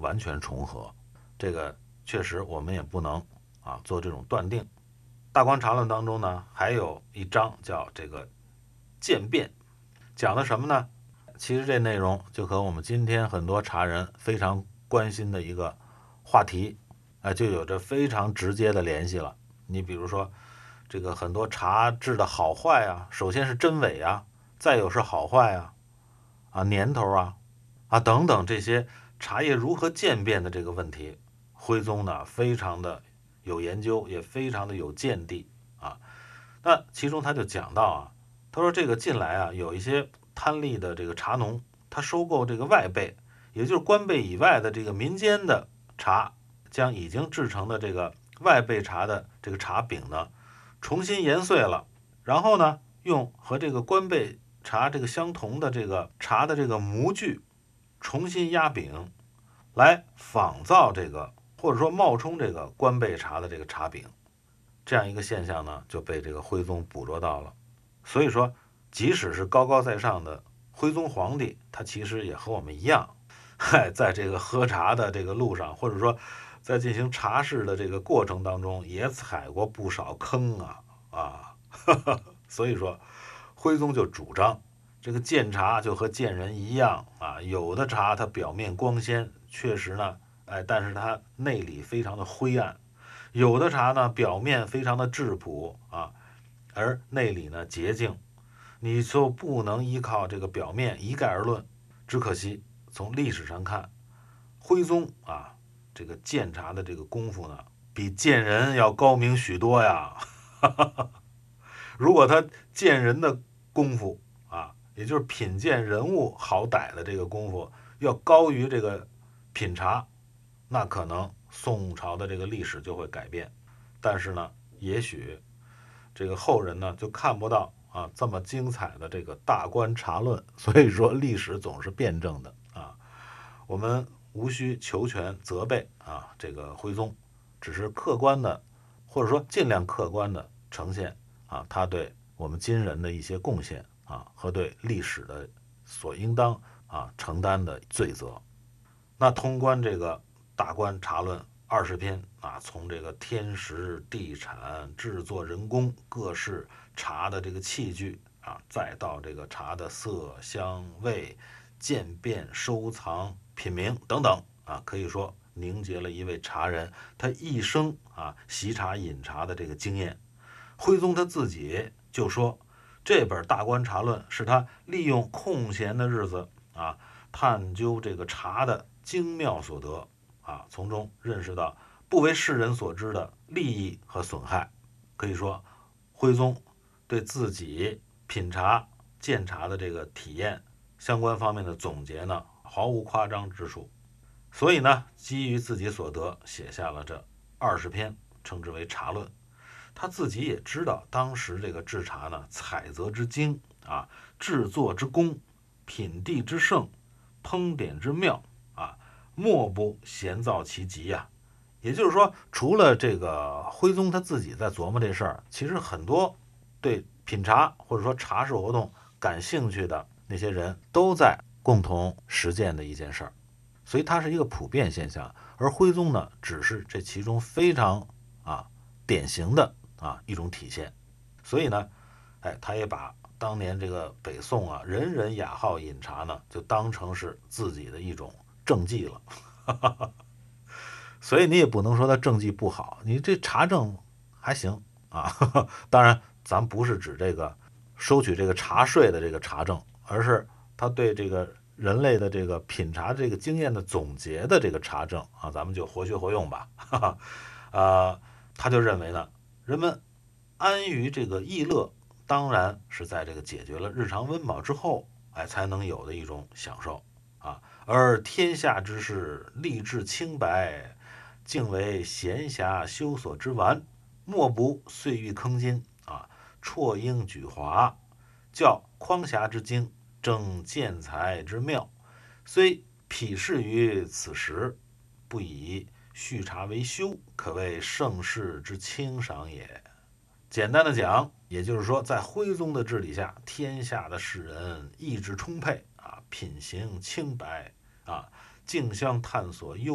完全重合，这个确实我们也不能做这种断定。大观察论当中呢，还有一章叫这个渐变，讲的什么呢？其实这内容就和我们今天很多茶人非常关心的一个话题，就有着非常直接的联系了。你比如说，这个很多茶质的好坏啊，首先是真伪啊，再有是好坏年头等等这些茶叶如何渐变的这个问题，徽宗呢非常的有研究，也非常的有见地啊。那其中他就讲到他说这个近来有一些贪利的这个茶农，他收购这个外备，也就是官备以外的这个民间的茶，将已经制成的这个外备茶的这个茶饼呢，重新研碎了，然后呢，用和这个官备茶这个相同的这个茶的这个模具，重新压饼，来仿造这个或者说冒充这个官备茶的这个茶饼。这样一个现象呢，就被这个徽宗捕捉到了。所以说，即使是高高在上的徽宗皇帝，他其实也和我们一样，在这个喝茶的这个路上，或者说在进行茶事的这个过程当中，也踩过不少坑所以说，徽宗就主张这个鉴茶就和鉴人一样有的茶它表面光鲜，确实呢，但是它内里非常的灰暗；有的茶呢，表面非常的质朴而内里呢洁净，你就不能依靠这个表面一概而论。只可惜从历史上看，徽宗这个鉴茶的这个功夫呢，比鉴人要高明许多呀。如果他鉴人的功夫也就是品鉴人物好歹的这个功夫要高于这个品茶，那可能宋朝的这个历史就会改变。但是呢，也许这个后人呢就看不到这么精彩的这个大观察论。所以说历史总是辩证的我们无需求全责备这个徽宗，只是客观的或者说尽量客观的呈现他对我们今人的一些贡献和对历史的所应当承担的罪责。那通关这个大观茶论20篇从这个天时地产制作人工各式茶的这个器具再到这个茶的色香味渐变收藏品茗等等可以说凝结了一位茶人他一生习茶饮茶的这个经验。徽宗他自己就说，这本大观茶论是他利用空闲的日子探究这个茶的精妙所得从中认识到不为世人所知的利益和损害。可以说，徽宗对自己品茶鉴茶的这个体验相关方面的总结呢，毫无夸张之处。所以呢，基于自己所得，写下了这20篇，称之为茶论。他自己也知道，当时这个制茶呢，采择之精制作之功，品地之盛，烹点之妙莫不闲造其极也就是说，除了这个徽宗他自己在琢磨这事儿，其实很多对品茶或者说茶事活动感兴趣的那些人都在共同实践的一件事儿，所以它是一个普遍现象。而徽宗呢，只是这其中非常典型的一种体现。所以呢，他也把当年这个北宋人人雅好饮茶呢，就当成是自己的一种政绩了。所以你也不能说他政绩不好，你这茶政还行当然，咱不是指这个收取这个茶税的这个茶政，而是他对这个人类的这个品茶这个经验的总结的这个茶政咱们就活学活用吧。他就认为呢，人们安于这个逸乐，当然是在这个解决了日常温饱之后，才能有的一种享受而天下之事，立志清白，竟为闲暇修所之玩，莫不岁月铿金绰英举华，较匡遐之精，正见才之妙，虽鄙视于此时，不以续茶为休，可谓盛世之清赏也。简单的讲，也就是说，在徽宗的治理下，天下的士人意志充沛品行清白竞相探索优